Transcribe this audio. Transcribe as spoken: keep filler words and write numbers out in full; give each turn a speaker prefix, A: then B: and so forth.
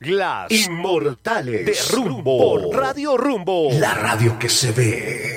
A: Las
B: Inmortales
A: de Rumbo por Radio Rumbo.
B: La radio que se ve.